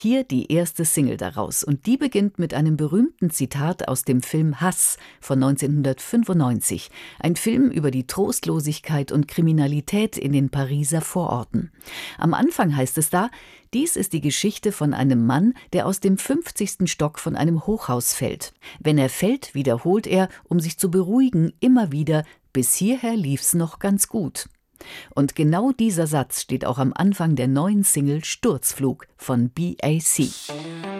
Hier die erste Single daraus, und die beginnt mit einem berühmten Zitat aus dem Film Hass von 1995, ein Film über die Trostlosigkeit und Kriminalität in den Pariser Vororten. Am Anfang heißt es da: Dies ist die Geschichte von einem Mann, der aus dem 50. Stock von einem Hochhaus fällt. Wenn er fällt, wiederholt er, um sich zu beruhigen, immer wieder: Bis hierher lief's noch ganz gut. Und genau dieser Satz steht auch am Anfang der neuen Single Sturzflug von BAC.